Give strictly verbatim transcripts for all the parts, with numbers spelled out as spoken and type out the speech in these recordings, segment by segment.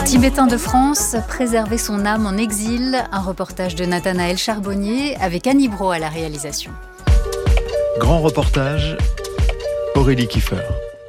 Tibétain de France, préserver son âme en exil, un reportage de Nathanaël Charbonnier avec Annie Brault à la réalisation. Grand reportage, Aurélie Kiefer.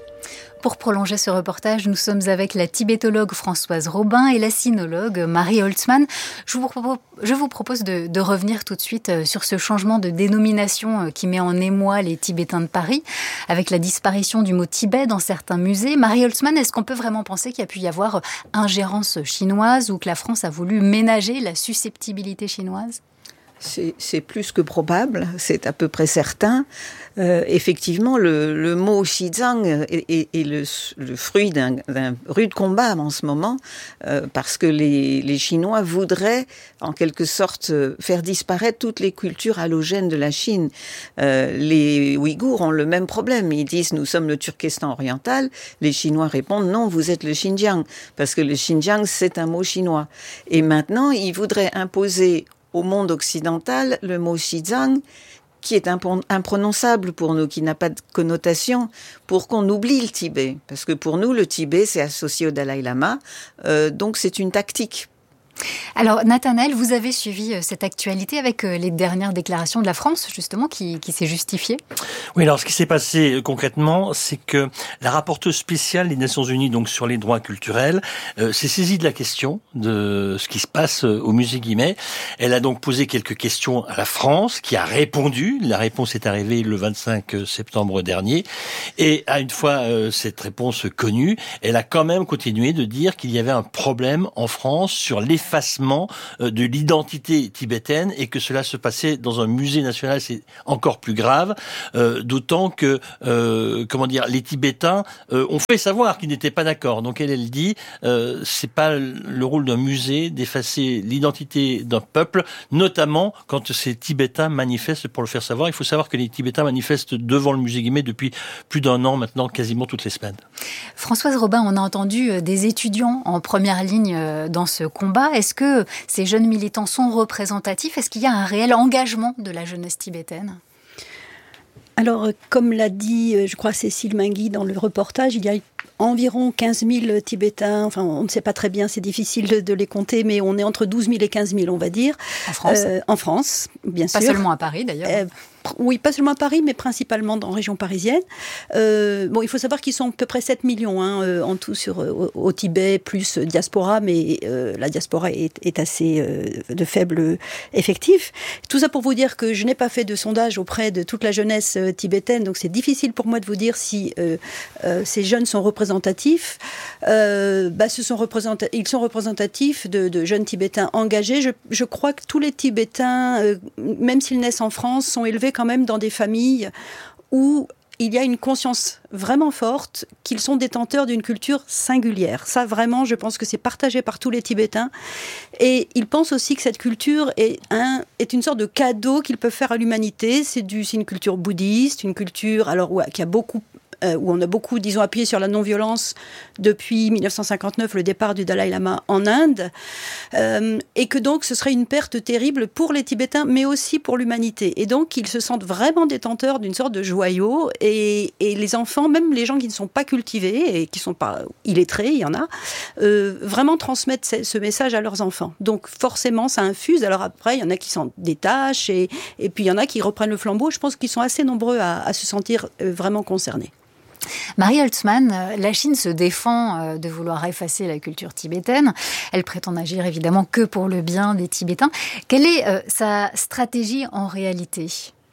Pour prolonger ce reportage, nous sommes avec la tibétologue Françoise Robin et la sinologue Marie Holtzmann. Je vous propose, je vous propose de, de revenir tout de suite sur ce changement de dénomination qui met en émoi les Tibétains de Paris, avec la disparition du mot Tibet dans certains musées. Marie Holtzmann, est-ce qu'on peut vraiment penser qu'il y a pu y avoir ingérence chinoise ou que la France a voulu ménager la susceptibilité chinoise ? C'est, c'est plus que probable, c'est à peu près certain. Euh, effectivement, le, le mot Xizang est, est, est le, le fruit d'un, d'un rude combat en ce moment, euh, parce que les, les Chinois voudraient, en quelque sorte, faire disparaître toutes les cultures allogènes de la Chine. Euh, les Ouïghours ont le même problème. Ils disent « nous sommes le Turkestan oriental ». Les Chinois répondent « non, vous êtes le Xinjiang », parce que le Xinjiang, c'est un mot chinois. Et maintenant, ils voudraient imposer au monde occidental, le mot Xizang, qui est imprononçable pour nous, qui n'a pas de connotation, pour qu'on oublie le Tibet. Parce que pour nous, le Tibet, c'est associé au Dalai Lama, euh, donc c'est une tactique. Alors, Nathanaël, vous avez suivi cette actualité avec les dernières déclarations de la France, justement, qui, qui s'est justifiée. Oui, alors ce qui s'est passé concrètement, c'est que la rapporteuse spéciale des Nations Unies donc sur les droits culturels euh, s'est saisie de la question de ce qui se passe au musée Guimet. Elle a donc posé quelques questions à la France, qui a répondu. La réponse est arrivée le vingt-cinq septembre dernier. Et à une fois euh, cette réponse connue, elle a quand même continué de dire qu'il y avait un problème en France sur les effacement de l'identité tibétaine et que cela se passait dans un musée national, c'est encore plus grave, euh, d'autant que, euh, comment dire, les Tibétains euh, ont fait savoir qu'ils n'étaient pas d'accord. Donc elle, elle dit, euh, c'est pas le rôle d'un musée d'effacer l'identité d'un peuple, notamment quand ces Tibétains manifestent pour le faire savoir. Il faut savoir que les Tibétains manifestent devant le musée Guimet depuis plus d'un an maintenant, quasiment toutes les semaines. Françoise Robin, on a entendu des étudiants en première ligne dans ce combat. Est-ce que ces jeunes militants sont représentatifs ? Est-ce qu'il y a un réel engagement de la jeunesse tibétaine ? Alors, comme l'a dit, je crois, Cécile Mingui dans le reportage, il y a environ quinze mille Tibétains, enfin on ne sait pas très bien, c'est difficile de, de les compter, mais on est entre douze mille et quinze mille, on va dire. En France euh, En France, bien pas sûr. Pas seulement à Paris d'ailleurs. Euh, Oui, pas seulement à Paris, mais principalement dans la région parisienne. Euh, bon, il faut savoir qu'ils sont à peu près sept millions hein, euh, en tout sur, au, au Tibet, plus diaspora, mais euh, la diaspora est, est assez euh, de faible effectif. Tout ça pour vous dire que je n'ai pas fait de sondage auprès de toute la jeunesse euh, tibétaine, donc c'est difficile pour moi de vous dire si euh, euh, ces jeunes sont représentatifs. Euh, bah, ce sont représenta- ils sont représentatifs de, de jeunes Tibétains engagés. Je, je crois que tous les Tibétains, euh, même s'ils naissent en France, sont élevés quand même dans des familles où il y a une conscience vraiment forte qu'ils sont détenteurs d'une culture singulière. Ça, vraiment, je pense que c'est partagé par tous les Tibétains. Et ils pensent aussi que cette culture est, un, est une sorte de cadeau qu'ils peuvent faire à l'humanité. C'est, du, c'est une culture bouddhiste, une culture alors, ouais, qui a beaucoup... Euh, où on a beaucoup, disons, appuyé sur la non-violence depuis dix-neuf cent cinquante-neuf, le départ du Dalai Lama en Inde, euh, et que donc ce serait une perte terrible pour les Tibétains, mais aussi pour l'humanité. Et donc, ils se sentent vraiment détenteurs d'une sorte de joyau, et, et les enfants, même les gens qui ne sont pas cultivés, et qui ne sont pas illettrés, il y en a, euh, vraiment transmettent ce, ce message à leurs enfants. Donc, forcément, ça infuse. Alors après, il y en a qui s'en détachent, et, et puis il y en a qui reprennent le flambeau. Je pense qu'ils sont assez nombreux à, à se sentir euh, vraiment concernés. Marie Holtzmann, la Chine se défend de vouloir effacer la culture tibétaine. Elle prétend n'agir évidemment que pour le bien des Tibétains. Quelle est euh, sa stratégie en réalité ?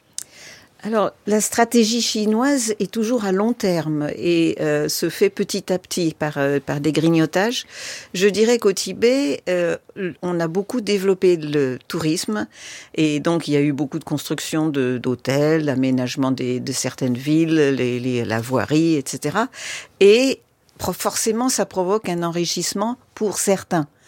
Alors, la stratégie chinoise est toujours à long terme et euh, se fait petit à petit par, euh, par des grignotages. Je dirais qu'au Tibet, euh, on a beaucoup développé le tourisme et donc il y a eu beaucoup de construction de, d'hôtels, l'aménagement des, de certaines villes, les, les, la voirie, et cetera. Et forcément, ça provoque un enrichissement pour certains.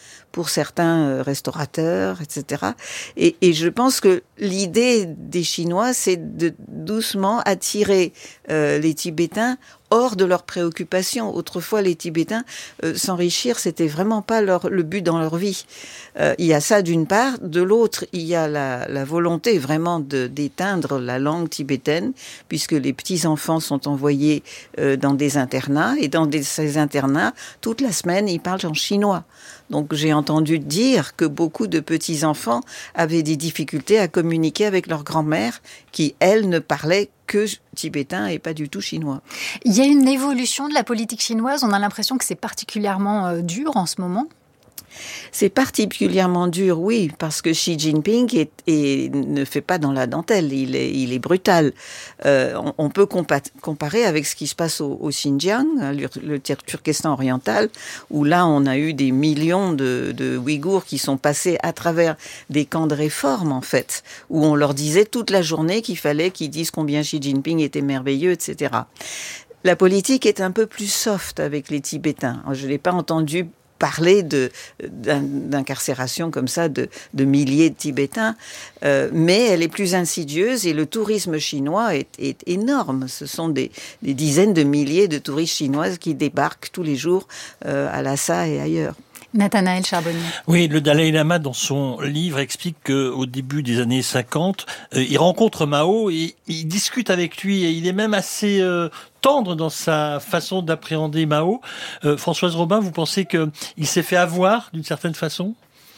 pour certains euh, restaurateurs, et cetera. Et, et je pense que l'idée des Chinois, c'est de doucement attirer euh, les Tibétains hors de leurs préoccupations. Autrefois, les Tibétains, euh, s'enrichir, c'était vraiment pas leur, le but dans leur vie. Euh, il y a ça d'une part. De l'autre, il y a la, la volonté vraiment de, d'éteindre la langue tibétaine, puisque les petits-enfants sont envoyés euh, dans des internats, et dans des, ces internats, toute la semaine, ils parlent en chinois. Donc j'ai entendu dire que beaucoup de petits-enfants avaient des difficultés à communiquer avec leur grand-mère, qui, elle, ne parlait que tibétain et pas du tout chinois. Il y a une évolution de la politique chinoise, on a l'impression que c'est particulièrement euh, dur en ce moment. C'est particulièrement dur, oui, parce que Xi Jinping est, est, ne fait pas dans la dentelle, il est, il est brutal. Euh, on, on peut compa- comparer avec ce qui se passe au, au Xinjiang, le, le Turkestan oriental, où là on a eu des millions de, de Ouïghours qui sont passés à travers des camps de réforme, en fait, où on leur disait toute la journée qu'il fallait qu'ils disent combien Xi Jinping était merveilleux, et cetera. La politique est un peu plus soft avec les Tibétains. Je ne l'ai pas entendu parler de, d'incarcération comme ça de, de milliers de Tibétains, euh, mais elle est plus insidieuse et le tourisme chinois est, est énorme. Ce sont des, des dizaines de milliers de touristes chinoises qui débarquent tous les jours euh, à Lhasa et ailleurs. Nathanaël Charbonnier. Oui, le Dalai Lama, dans son livre, explique qu'au début des années cinquante, euh, il rencontre Mao et il discute avec lui et il est même assez euh, tendre dans sa façon d'appréhender Mao. Euh, Françoise Robin, vous pensez qu'il s'est fait avoir d'une certaine façon ?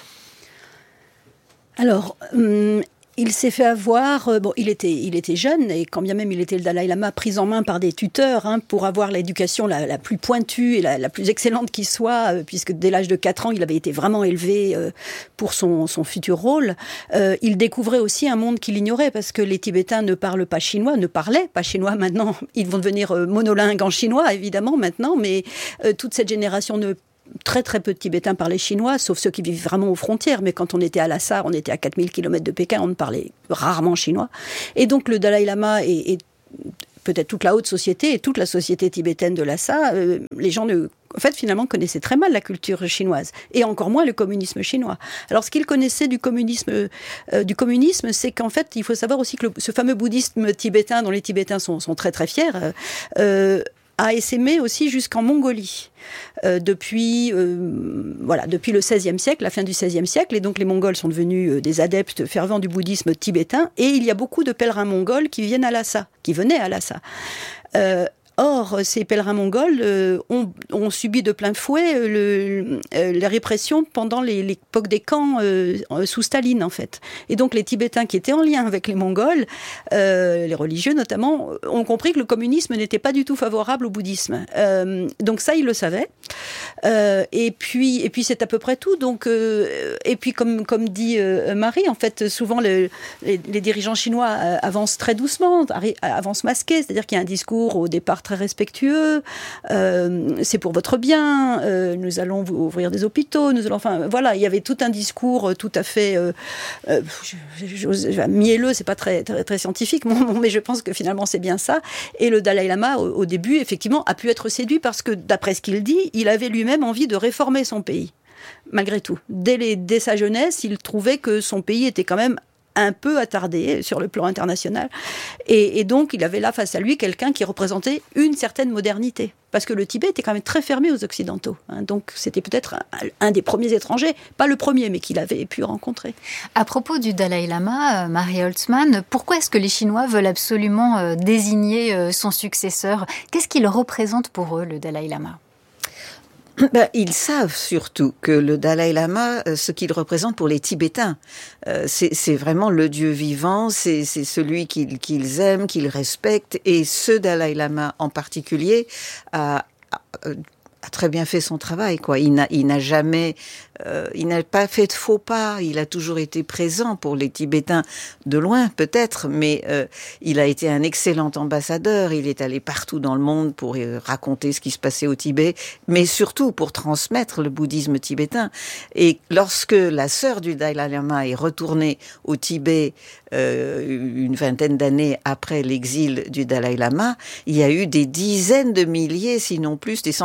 Alors, hum, il s'est fait avoir, euh, bon, il était, il était jeune, et quand bien même il était le Dalai Lama, pris en main par des tuteurs, hein, pour avoir l'éducation la, la plus pointue et la, la plus excellente qui soit, euh, puisque dès l'âge de quatre ans, il avait été vraiment élevé euh, pour son, son futur rôle. Euh, il découvrait aussi un monde qu'il ignorait, parce que les Tibétains ne parlent pas chinois, ne parlaient pas chinois maintenant. Ils vont devenir euh, monolingues en chinois, évidemment, maintenant, mais euh, toute cette génération ne Très très peu de Tibétains parlaient chinois, sauf ceux qui vivent vraiment aux frontières. Mais quand on était à Lhasa, on était à quatre mille kilomètres de Pékin, on ne parlait rarement chinois. Et donc le Dalai Lama et, et peut-être toute la haute société et toute la société tibétaine de Lhasa, euh, les gens ne... En fait, finalement, connaissaient très mal la culture chinoise, et encore moins le communisme chinois. Alors, ce qu'ils connaissaient du communisme, euh, du communisme, c'est qu'en fait, il faut savoir aussi que le, ce fameux bouddhisme tibétain, dont les Tibétains sont, sont très très fiers, euh, euh, a essaimé aussi jusqu'en Mongolie. Euh, depuis, euh, voilà, depuis le seizième siècle, la fin du seizième siècle, et donc les Mongols sont devenus euh, des adeptes fervents du bouddhisme tibétain, et il y a beaucoup de pèlerins mongols qui viennent à Lhasa, qui venaient à Lhasa. Euh, Or, ces pèlerins mongols euh, ont, ont subi de plein fouet euh, le, euh, la répression pendant les, l'époque des camps euh, sous Staline, en fait. Et donc, les Tibétains qui étaient en lien avec les Mongols, euh, les religieux notamment, ont compris que le communisme n'était pas du tout favorable au bouddhisme. Euh, donc ça, ils le savaient. Euh, et puis, et puis c'est à peu près tout. Donc, euh, et puis, comme, comme dit euh, Marie, en fait, souvent, le, les, les dirigeants chinois euh, avancent très doucement, avancent masqués, c'est-à-dire qu'il y a un discours au départ très respectueux, euh, c'est pour votre bien, euh, nous allons vous ouvrir des hôpitaux, nous allons, enfin voilà, il y avait tout un discours tout à fait euh, euh, mielleux, c'est pas très, très, très scientifique, mais je pense que finalement c'est bien ça. Et le Dalai Lama, au, au début, effectivement, a pu être séduit parce que, d'après ce qu'il dit, il avait lui-même envie de réformer son pays, malgré tout. Dès, les, dès sa jeunesse, il trouvait que son pays était quand même un peu attardé sur le plan international. Et, et donc, il avait là face à lui quelqu'un qui représentait une certaine modernité. Parce que le Tibet était quand même très fermé aux Occidentaux. Hein, donc, c'était peut-être un, un des premiers étrangers, pas le premier, mais qu'il avait pu rencontrer. À propos du Dalai Lama, euh, Marie Holtzman, pourquoi est-ce que les Chinois veulent absolument euh, désigner euh, son successeur ? Qu'est-ce qu'il représente pour eux, le Dalai Lama ? Ben, ils savent surtout que le Dalai Lama, ce qu'il représente pour les Tibétains, euh, c'est, c'est vraiment le Dieu vivant, c'est, c'est celui qu'ils, qu'ils aiment, qu'ils respectent, et ce Dalai Lama en particulier a, a, a très bien fait son travail, quoi. Il n'a, il n'a jamais, euh, il n'a pas fait de faux pas. Il a toujours été présent pour les Tibétains, de loin peut-être, mais euh, il a été un excellent ambassadeur. Il est allé partout dans le monde pour euh, raconter ce qui se passait au Tibet, mais surtout pour transmettre le bouddhisme tibétain. Et lorsque la sœur du Dalai Lama est retournée au Tibet euh, une vingtaine d'années après l'exil du Dalai Lama, il y a eu des dizaines de milliers, sinon plus, des centaines de milliers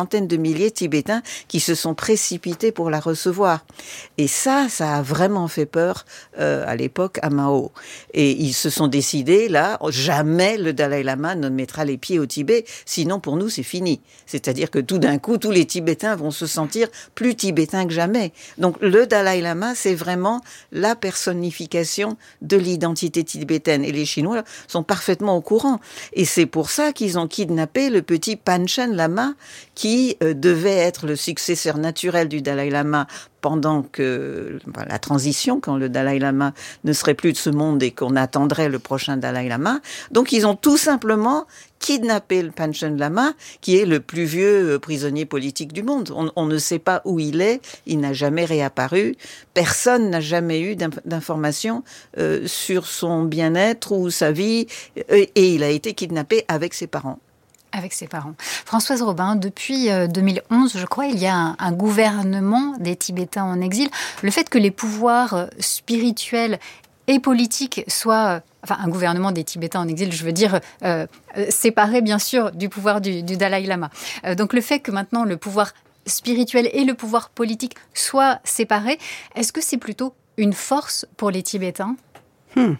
milliers de Tibétains qui se sont précipités pour la recevoir. Et ça, ça a vraiment fait peur euh, à l'époque à Mao. Et ils se sont décidés, là, jamais le Dalai Lama ne mettra les pieds au Tibet, sinon pour nous c'est fini. C'est-à-dire que tout d'un coup, tous les Tibétains vont se sentir plus Tibétains que jamais. Donc le Dalai Lama, c'est vraiment la personnification de l'identité tibétaine. Et les Chinois sont parfaitement au courant. Et c'est pour ça qu'ils ont kidnappé le petit Panchen Lama, qui euh, devait être le successeur naturel du Dalai Lama pendant que ben, la transition, quand le Dalai Lama ne serait plus de ce monde et qu'on attendrait le prochain Dalai Lama. Donc ils ont tout simplement kidnappé le Panchen Lama, qui est le plus vieux euh, prisonnier politique du monde. On, on ne sait pas où il est, il n'a jamais réapparu, personne n'a jamais eu d'informations euh, sur son bien-être ou sa vie, euh, et il a été kidnappé avec ses parents. Avec ses parents. Françoise Robin, depuis deux mille onze, je crois, il y a un, un gouvernement des Tibétains en exil. Le fait que les pouvoirs spirituels et politiques soient... Enfin, un gouvernement des Tibétains en exil, je veux dire, euh, euh, séparé, bien sûr, du pouvoir du, du Dalai Lama. Euh, donc, le fait que maintenant, le pouvoir spirituel et le pouvoir politique soient séparés, est-ce que c'est plutôt une force pour les Tibétains ? Hmm.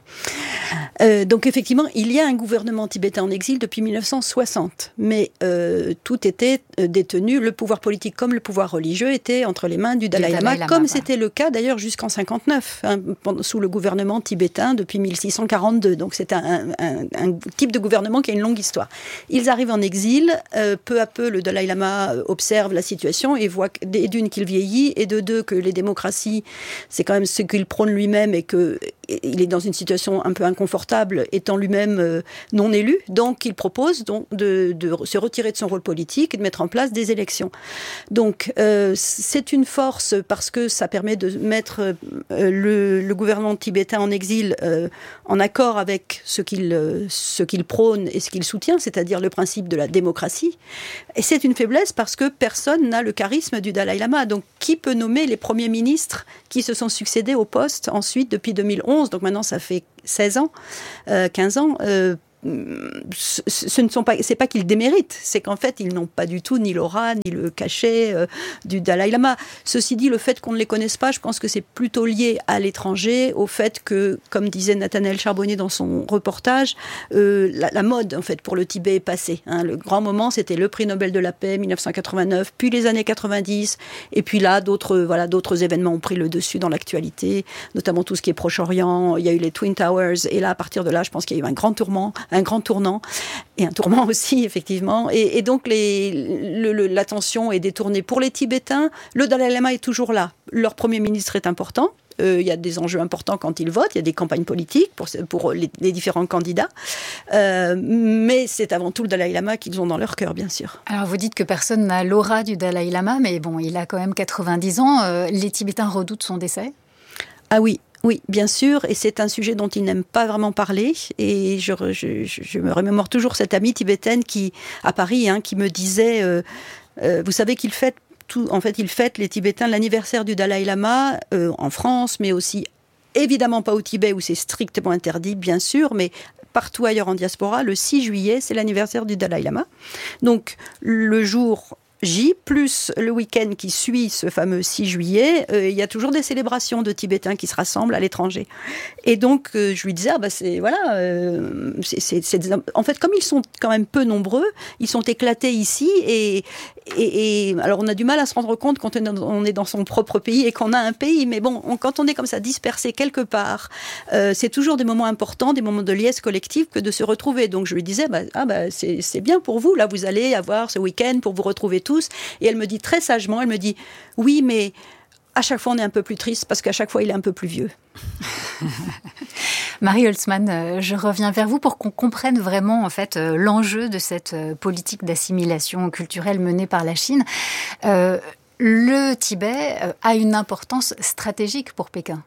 Euh, donc effectivement, il y a un gouvernement tibétain en exil depuis mille neuf cent soixante, mais euh, tout était détenu, le pouvoir politique comme le pouvoir religieux était entre les mains du Dalai, du Dalai Lama, Lama, comme voilà. C'était le cas d'ailleurs jusqu'en cinquante-neuf, hein, sous le gouvernement tibétain depuis mille six cent quarante-deux. Donc c'est un, un, un type de gouvernement qui a une longue histoire. Ils arrivent en exil, euh, peu à peu le Dalai Lama observe la situation et voit d'une qu'il vieillit et de deux que les démocraties, c'est quand même ce qu'il prône lui-même et que il est dans une situation un peu inconfortable, étant lui-même euh, non élu. Donc, il propose donc, de, de se retirer de son rôle politique et de mettre en place des élections. Donc, euh, c'est une force parce que ça permet de mettre euh, le, le gouvernement tibétain en exil euh, en accord avec ce qu'il, euh, ce qu'il prône et ce qu'il soutient, c'est-à-dire le principe de la démocratie. Et c'est une faiblesse parce que personne n'a le charisme du Dalai Lama. Donc, qui peut nommer les premiers ministres qui se sont succédés au poste ensuite depuis deux mille onze? Donc maintenant, ça fait seize ans, euh, quinze ans. Euh, ce, ce ne sont pas, c'est pas qu'ils déméritent, c'est qu'en fait, ils n'ont pas du tout ni l'aura, ni le cachet euh, du Dalai Lama. Ceci dit, le fait qu'on ne les connaisse pas, je pense que c'est plutôt lié à l'étranger, au fait que, comme disait Nathanaël Charbonnier dans son reportage, euh, la, la mode, en fait, pour le Tibet est passée. Hein. Le grand moment, c'était le prix Nobel de la paix, mille neuf cent quatre-vingt-neuf, puis les années quatre-vingt-dix, et puis là, d'autres, voilà, d'autres événements ont pris le dessus dans l'actualité, notamment tout ce qui est Proche-Orient. Il y a eu les Twin Towers, et là, à partir de là, je pense qu'il y a eu un grand tourment, un grand tournant, et un tourment aussi, effectivement. Et, et donc, les, le, le, l'attention est détournée pour les Tibétains. Le Dalai Lama est toujours là. Leur Premier ministre est important. Euh, il y a des enjeux importants quand ils votent. Il y a des campagnes politiques pour, pour les, les différents candidats. Euh, mais c'est avant tout le Dalai Lama qu'ils ont dans leur cœur, bien sûr. Alors, vous dites que personne n'a l'aura du Dalai Lama, mais bon, il a quand même quatre-vingt-dix ans. Euh, les Tibétains redoutent son décès ? Ah oui. Oui, bien sûr, et c'est un sujet dont il n'aime pas vraiment parler. Et je, je, je me remémore toujours cette amie tibétaine qui, à Paris, hein, qui me disait, euh, euh, vous savez qu'il fête tout, en fait, il fête les Tibétains l'anniversaire du Dalai Lama euh, en France, mais aussi évidemment pas au Tibet où c'est strictement interdit, bien sûr, mais partout ailleurs en diaspora. Le six juillet, c'est l'anniversaire du Dalai Lama. Donc le jour J, plus le week-end qui suit ce fameux six juillet, euh, il y a toujours des célébrations de Tibétains qui se rassemblent à l'étranger. Et donc, euh, je lui disais, ah bah c'est, voilà, euh, c'est, c'est, c'est des, en fait, comme ils sont quand même peu nombreux, ils sont éclatés ici, et, et, et alors on a du mal à se rendre compte quand on est dans son propre pays et qu'on a un pays, mais bon, on, quand on est comme ça dispersé quelque part, euh, c'est toujours des moments importants, des moments de liesse collective que de se retrouver. Donc je lui disais, bah, ah bah c'est, c'est bien pour vous, là vous allez avoir ce week-end pour vous retrouver tous. Et elle me dit très sagement, elle me dit, oui, mais à chaque fois on est un peu plus triste parce qu'à chaque fois il est un peu plus vieux. Marie Holtzman, je reviens vers vous pour qu'on comprenne vraiment en fait l'enjeu de cette politique d'assimilation culturelle menée par la Chine. Euh, le Tibet a une importance stratégique pour Pékin.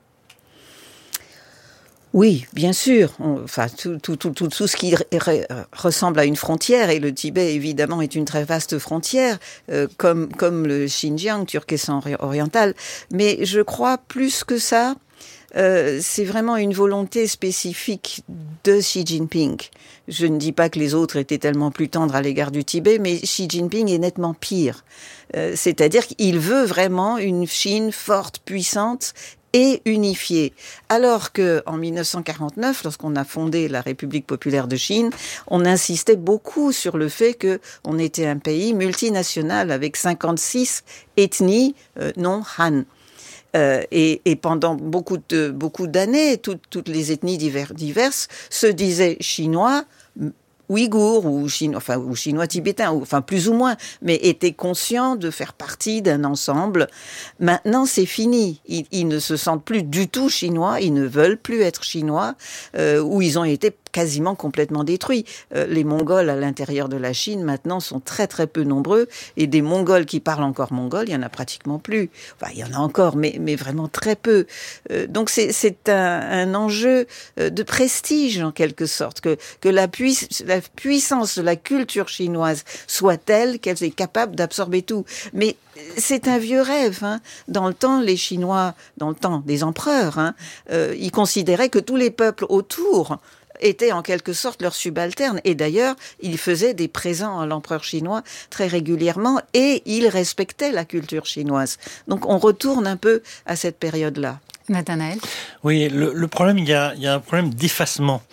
Oui, bien sûr. On, enfin, tout, tout, tout, tout, tout ce qui re, ressemble à une frontière, et le Tibet, évidemment, est une très vaste frontière, euh, comme, comme le Xinjiang, Turkestan oriental. Mais je crois plus que ça, euh, c'est vraiment une volonté spécifique de Xi Jinping. Je ne dis pas que les autres étaient tellement plus tendres à l'égard du Tibet, mais Xi Jinping est nettement pire. Euh, c'est-à-dire qu'il veut vraiment une Chine forte, puissante et unifiée. Alors que, en mille neuf cent quarante-neuf, lorsqu'on a fondé la République populaire de Chine, on insistait beaucoup sur le fait que on était un pays multinational avec cinquante-six ethnies euh, non Han. Euh, et, et pendant beaucoup de beaucoup d'années, tout, toutes les ethnies divers, diverses se disaient chinois, ouïghours ou chinois, enfin ou chinois tibétains, ou, enfin plus ou moins, mais étaient conscients de faire partie d'un ensemble. Maintenant, c'est fini. Ils, ils ne se sentent plus du tout chinois. Ils ne veulent plus être chinois, euh, où ils ont été quasiment complètement détruits. Euh, les Mongols à l'intérieur de la Chine maintenant sont très très peu nombreux, et des Mongols qui parlent encore mongol, il y en a pratiquement plus. Enfin, il y en a encore, mais mais vraiment très peu. Euh, donc c'est c'est un, un enjeu de prestige en quelque sorte, que que la, puis, la puissance de la culture chinoise soit telle qu'elle est capable d'absorber tout. Mais c'est un vieux rêve. Hein. Dans le temps, les Chinois, dans le temps des empereurs, hein, euh, ils considéraient que tous les peuples autour étaient en quelque sorte leurs subalternes. Et d'ailleurs, ils faisaient des présents à l'empereur chinois très régulièrement et ils respectaient la culture chinoise. Donc on retourne un peu à cette période-là. Nathanaël ? Oui, le, le problème, il y a, il y a un problème d'effacement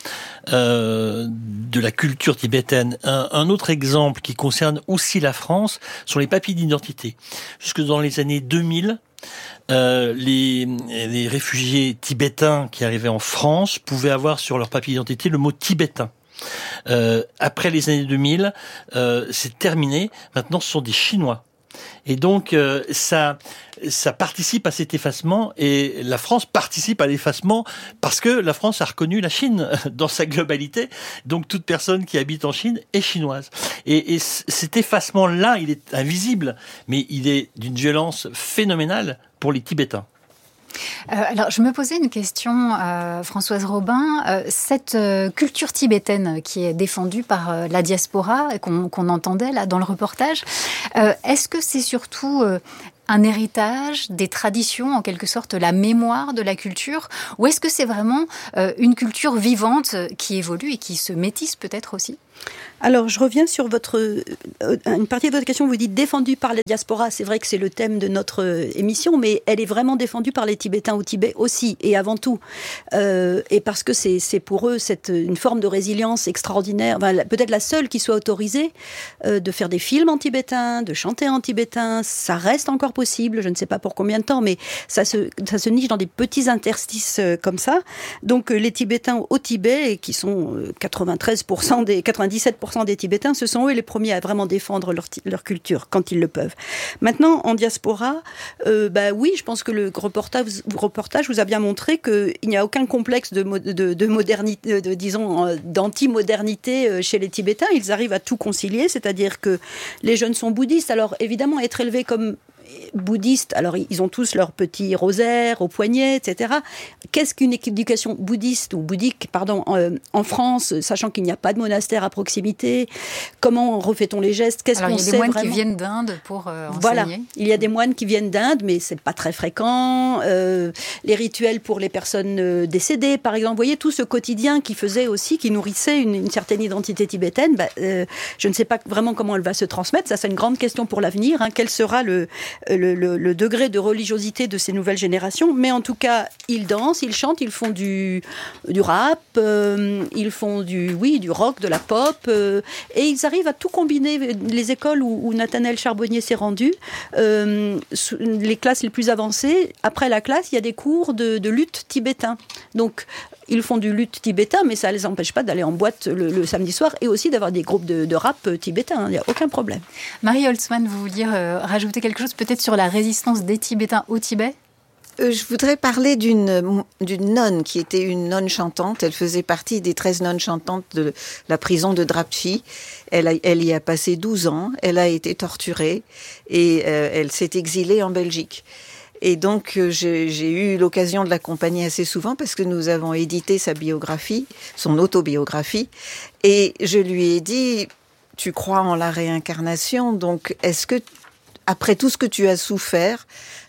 euh, de la culture tibétaine. Un, un autre exemple qui concerne aussi la France sont les papiers d'identité. Jusque dans les années deux mille, Euh, les, les réfugiés tibétains qui arrivaient en France pouvaient avoir sur leur papier d'identité le mot tibétain. Euh, après les années deux mille, euh, c'est terminé. Maintenant, ce sont des Chinois. Et donc, euh, ça, ça participe à cet effacement, et la France participe à l'effacement parce que la France a reconnu la Chine dans sa globalité. Donc, toute personne qui habite en Chine est chinoise. Et, et cet effacement-là, il est invisible, mais il est d'une violence phénoménale pour les Tibétains. Euh, alors, je me posais une question, euh, Françoise Robin. Euh, cette euh, culture tibétaine qui est défendue par euh, la diaspora et qu'on, qu'on entendait là dans le reportage, euh, est-ce que c'est surtout euh, un héritage, des traditions, en quelque sorte la mémoire de la culture, ou est-ce que c'est vraiment euh, une culture vivante qui évolue et qui se métisse peut-être aussi ? Alors, je reviens sur votre euh, une partie de votre question. Vous dites défendue par la diaspora. C'est vrai que c'est le thème de notre euh, émission, mais elle est vraiment défendue par les Tibétains au Tibet aussi, et avant tout. Euh, et parce que c'est, c'est pour eux cette, une forme de résilience extraordinaire, enfin, peut-être la seule qui soit autorisée, euh, de faire des films en tibétain, de chanter en tibétain. Ça reste encore possible, je ne sais pas pour combien de temps, mais ça se, ça se niche dans des petits interstices euh, comme ça. Donc, euh, les Tibétains au Tibet, qui sont euh, quatre-vingt-treize pour cent des, quatre-vingt-dix-sept pour cent des Tibétains, ce sont eux les premiers à vraiment défendre leur, leur culture quand ils le peuvent. Maintenant, en diaspora, euh, bah oui, je pense que le reportage, reportage vous a bien montré qu'il n'y a aucun complexe de, de, de modernité, de, disons, d'anti-modernité chez les Tibétains. Ils arrivent à tout concilier, c'est-à-dire que les jeunes sont bouddhistes. Alors évidemment, être élevés comme bouddhistes, alors ils ont tous leur petit rosaire au poignet, et cetera. Qu'est-ce qu'une éducation bouddhiste ou bouddhique, pardon, en, en France, sachant qu'il n'y a pas de monastère à proximité? Comment refait-on les gestes? Qu'est-ce alors, qu'on sait sait vraiment ? Il y a des moines moines qui viennent d'Inde pour euh, enseigner. Voilà, il y a des moines qui viennent d'Inde, mais c'est pas très fréquent. Euh, les rituels pour les personnes décédées, par exemple, vous voyez tout ce quotidien qui faisait aussi, qui nourrissait une, une certaine identité tibétaine. Bah, euh, je ne sais pas vraiment comment elle va se transmettre. Ça, c'est une grande question pour l'avenir. Hein. Quel sera le Le, le, le degré de religiosité de ces nouvelles générations, mais en tout cas, ils dansent, ils chantent, ils font du, du rap, euh, ils font du, oui, du rock, de la pop, euh, et ils arrivent à tout combiner. Les écoles où, où Nathanaël Charbonnier s'est rendu, euh, les classes les plus avancées, après la classe, il y a des cours de, de lutte tibétain. Donc, ils font du lutte tibétain, mais ça ne les empêche pas d'aller en boîte le, le samedi soir et aussi d'avoir des groupes de, de rap tibétain. Il n'y a aucun problème. Marie Holtzman, vous vouliez euh, rajouter quelque chose peut-être sur la résistance des Tibétains au Tibet ? Euh, je voudrais parler d'une, d'une nonne qui était une nonne chantante. Elle faisait partie des treize nonnes chantantes de la prison de Drapchi. Elle, a, elle y a passé douze ans. Elle a été torturée et euh, elle s'est exilée en Belgique. Et donc, euh, j'ai, j'ai eu l'occasion de l'accompagner assez souvent parce que nous avons édité sa biographie, son autobiographie. Et je lui ai dit, tu crois en la réincarnation, donc est-ce que, après tout ce que tu as souffert,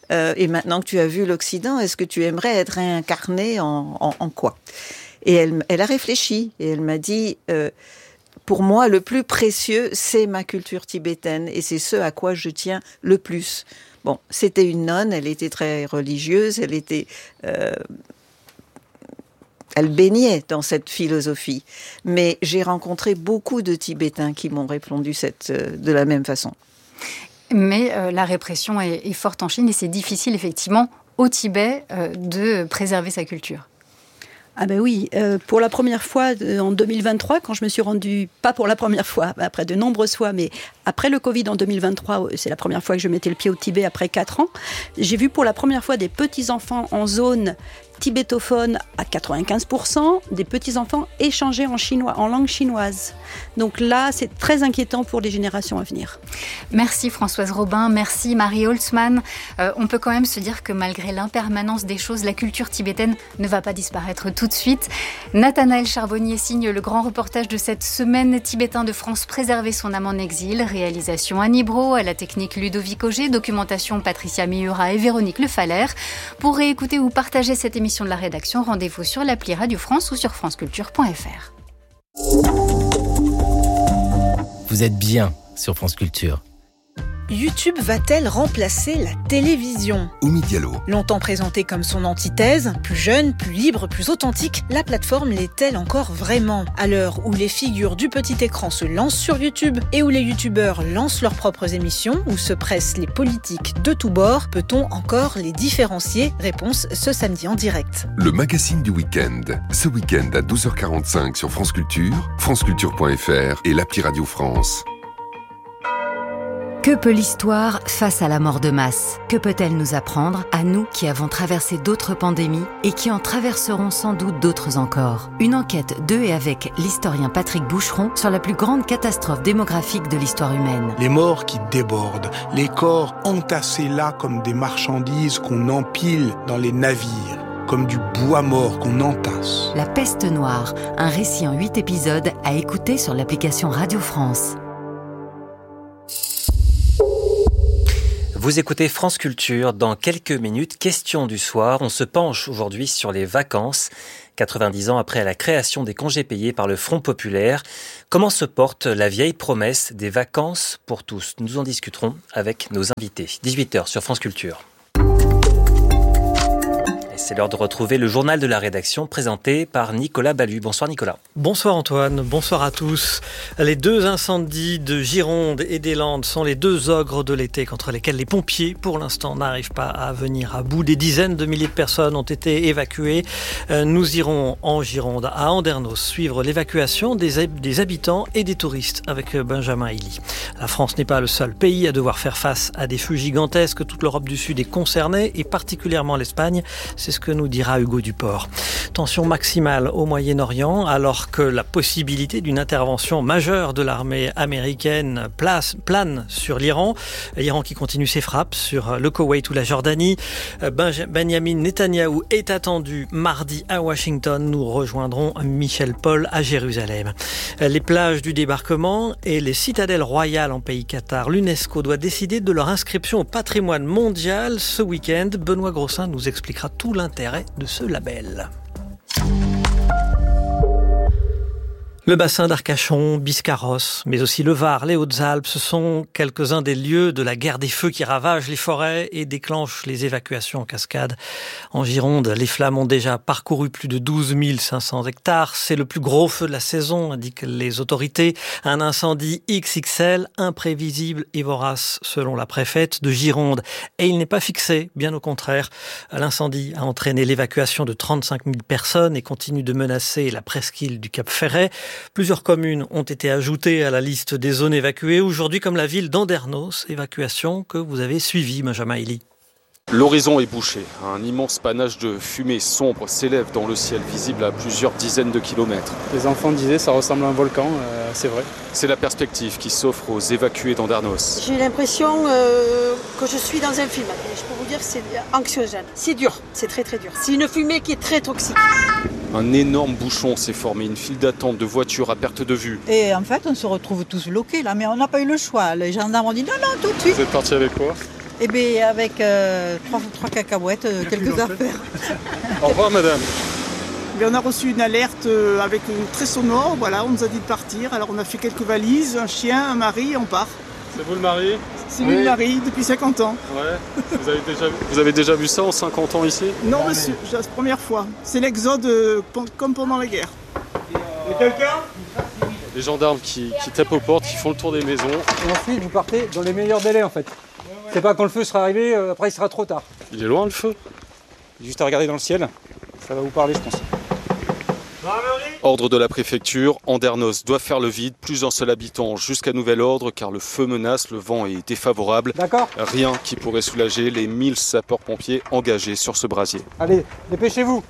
euh, et maintenant que tu as vu l'Occident, est-ce que tu aimerais être réincarné en, en, en quoi? Et elle, elle a réfléchi et elle m'a dit, euh, pour moi, le plus précieux, c'est ma culture tibétaine et c'est ce à quoi je tiens le plus. Bon, c'était une nonne, elle était très religieuse, elle était, euh, elle baignait dans cette philosophie. Mais j'ai rencontré beaucoup de Tibétains qui m'ont répondu cette, euh, de la même façon. Mais euh, la répression est, est forte en Chine et c'est difficile effectivement au Tibet euh, de préserver sa culture. Ah ben oui, euh, pour la première fois euh, en deux mille vingt-trois, quand je me suis rendue, pas pour la première fois, après de nombreuses fois, mais après le Covid en deux mille vingt-trois, c'est la première fois que je mettais le pied au Tibet après quatre ans, j'ai vu pour la première fois des petits-enfants en zone tibétophone à quatre-vingt-quinze pour cent, des petits-enfants échanger en chinois, en langue chinoise. Donc là, c'est très inquiétant pour les générations à venir. Merci Françoise Robin, merci Marie Holtzman. Euh, on peut quand même se dire que malgré l'impermanence des choses, la culture tibétaine ne va pas disparaître tout de suite. Nathanaël Charbonnier signe le grand reportage de cette semaine tibétain de France, Préserver son âme en exil. Réalisation Annie Brault, à la technique Ludovic Auger, documentation Patricia Miura et Véronique Le Faller. Pour réécouter ou partager cette émission de la rédaction, rendez-vous sur l'appli Radio France ou sur franceculture point f r. Vous êtes bien sur France Culture. YouTube va-t-elle remplacer la télévision ? Oumi Diallo. Longtemps présentée comme son antithèse, plus jeune, plus libre, plus authentique, la plateforme l'est-elle encore vraiment ? À l'heure où les figures du petit écran se lancent sur YouTube et où les youtubeurs lancent leurs propres émissions, où se pressent les politiques de tous bords, peut-on encore les différencier ? Réponse ce samedi en direct. Le magazine du week-end. Ce week-end à douze heures quarante-cinq sur France Culture, franceculture point f r et l'appli Radio France. Que peut l'histoire face à la mort de masse ? Que peut-elle nous apprendre, à nous qui avons traversé d'autres pandémies et qui en traverseront sans doute d'autres encore ? Une enquête de et avec l'historien Patrick Boucheron sur la plus grande catastrophe démographique de l'histoire humaine. Les morts qui débordent, les corps entassés là comme des marchandises qu'on empile dans les navires, comme du bois mort qu'on entasse. La peste noire, un récit en huit épisodes à écouter sur l'application Radio France. Vous écoutez France Culture. Dans quelques minutes, question du soir. On se penche aujourd'hui sur les vacances. quatre-vingt-dix ans après la création des congés payés par le Front populaire. Comment se porte la vieille promesse des vacances pour tous ? Nous en discuterons avec nos invités. dix-huit heures sur France Culture. C'est l'heure de retrouver le journal de la rédaction présenté par Nicolas Ballu. Bonsoir Nicolas. Bonsoir Antoine, bonsoir à tous. Les deux incendies de Gironde et des Landes sont les deux ogres de l'été contre lesquels les pompiers, pour l'instant, n'arrivent pas à venir à bout. Des dizaines de milliers de personnes ont été évacuées. Nous irons en Gironde, à Andernos, suivre l'évacuation des, des habitants et des touristes avec Benjamin Hilly. La France n'est pas le seul pays à devoir faire face à des feux gigantesques. Toute l'Europe du Sud est concernée et particulièrement l'Espagne. C'est ce que nous dira Hugo Duport. Tension maximale au Moyen-Orient alors que la possibilité d'une intervention majeure de l'armée américaine place, plane sur l'Iran. L'Iran qui continue ses frappes sur le Koweït ou la Jordanie. Benjamin Netanyahou est attendu mardi à Washington. Nous rejoindrons Michel Paul à Jérusalem. Les plages du débarquement et les citadelles royales en pays Qatar. L'UNESCO doit décider de leur inscription au patrimoine mondial ce week-end. Benoît Grossin nous expliquera tout l'intérêt de ce label. Le bassin d'Arcachon, Biscarrosse, mais aussi le Var, les Hautes-Alpes, ce sont quelques-uns des lieux de la guerre des feux qui ravagent les forêts et déclenchent les évacuations en cascade. En Gironde, les flammes ont déjà parcouru plus de douze mille cinq cents hectares. C'est le plus gros feu de la saison, indiquent les autorités. Un incendie X X L, imprévisible et vorace, selon la préfète de Gironde. Et il n'est pas fixé, bien au contraire. L'incendie a entraîné l'évacuation de trente-cinq mille personnes et continue de menacer la presqu'île du Cap Ferret. Plusieurs communes ont été ajoutées à la liste des zones évacuées aujourd'hui, comme la ville d'Andernos, évacuation que vous avez suivie, Benjamin Hilly. L'horizon est bouché. Un immense panache de fumée sombre s'élève dans le ciel, visible à plusieurs dizaines de kilomètres. Les enfants disaient ça ressemble à un volcan, euh, c'est vrai. C'est la perspective qui s'offre aux évacués d'Andernos. J'ai l'impression euh, que je suis dans un film. Et je peux vous dire que c'est anxiogène. C'est dur, c'est très très dur. C'est une fumée qui est très toxique. Un énorme bouchon s'est formé, une file d'attente de voitures à perte de vue. Et en fait, on se retrouve tous bloqués là, mais on n'a pas eu le choix. Les gendarmes ont dit non, non, tout de suite. Vous êtes parti avec quoi ? Eh bien, avec euh, trois, trois cacahuètes, euh, quelques affaires. Au revoir, madame. Et on a reçu une alerte euh, avec une très sonore. Voilà, on nous a dit de partir. Alors, on a fait quelques valises, un chien, un mari, et on part. C'est vous le mari? C'est lui oui. Le mari, depuis cinquante ans. Ouais. Vous avez, déjà, vous avez déjà vu ça en cinquante ans ici? Non, monsieur, c'est la première fois. C'est l'exode euh, comme pendant la guerre. Et quelqu'un? Les gendarmes qui, qui tapent aux portes, qui font le tour des maisons. Et ensuite, vous partez dans les meilleurs délais, en fait. C'est pas quand le feu sera arrivé, euh, après il sera trop tard. Il est loin, le feu? Juste à regarder dans le ciel, ça va vous parler, je pense. Ordre de la préfecture, Andernos doit faire le vide, plus un seul habitant jusqu'à nouvel ordre car le feu menace, le vent est défavorable. D'accord. Rien qui pourrait soulager les mille sapeurs-pompiers engagés sur ce brasier. Allez, dépêchez-vous.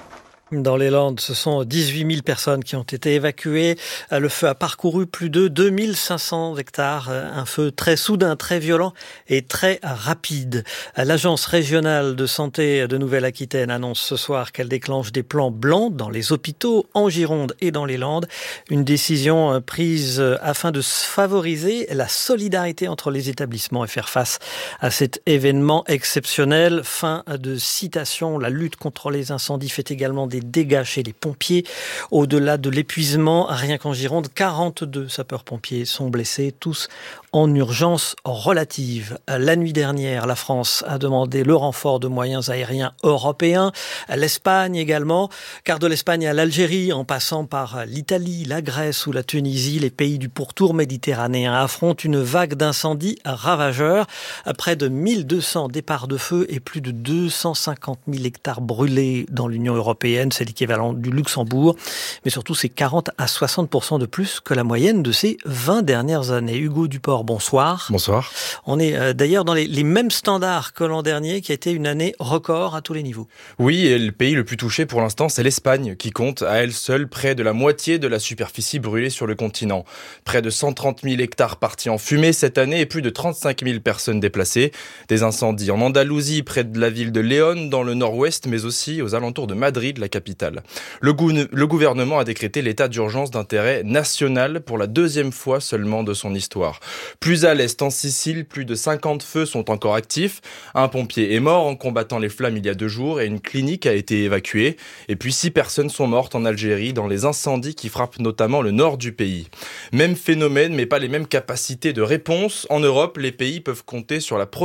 Dans les Landes, ce sont dix-huit mille personnes qui ont été évacuées. Le feu a parcouru plus de deux mille cinq cents hectares. Un feu très soudain, très violent et très rapide. L'Agence régionale de santé de Nouvelle-Aquitaine annonce ce soir qu'elle déclenche des plans blancs dans les hôpitaux en Gironde et dans les Landes. Une décision prise afin de favoriser la solidarité entre les établissements et faire face à cet événement exceptionnel. Fin de citation. La lutte contre les incendies fait également des dégâts chez les pompiers. Au-delà de l'épuisement, rien qu'en Gironde, quarante-deux sapeurs-pompiers sont blessés, tous en urgence relative. La nuit dernière, la France a demandé le renfort de moyens aériens européens. L'Espagne également, car de l'Espagne à l'Algérie, en passant par l'Italie, la Grèce ou la Tunisie, les pays du pourtour méditerranéen affrontent une vague d'incendies ravageurs. Près de mille deux cents départs de feu et plus de deux cent cinquante mille hectares brûlés dans l'Union européenne. C'est l'équivalent du Luxembourg. Mais surtout, c'est quarante à soixante pour cent de plus que la moyenne de ces vingt dernières années. Hugo Duport, bonsoir. Bonsoir. On est euh, d'ailleurs dans les, les mêmes standards que l'an dernier, qui a été une année record à tous les niveaux. Oui, et le pays le plus touché pour l'instant, c'est l'Espagne, qui compte à elle seule près de la moitié de la superficie brûlée sur le continent. Près de cent trente mille hectares partis en fumée cette année et plus de trente-cinq mille personnes déplacées. Des incendies en Andalousie, près de la ville de Léon, dans le nord-ouest, mais aussi aux alentours de Madrid, la capitale. Le, gou- le gouvernement a décrété l'état d'urgence d'intérêt national pour la deuxième fois seulement de son histoire. Plus à l'est, en Sicile, plus de cinquante feux sont encore actifs. Un pompier est mort en combattant les flammes il y a deux jours et une clinique a été évacuée. Et puis six personnes sont mortes en Algérie dans les incendies qui frappent notamment le nord du pays. Même phénomène, mais pas les mêmes capacités de réponse. En Europe, les pays peuvent compter sur la protection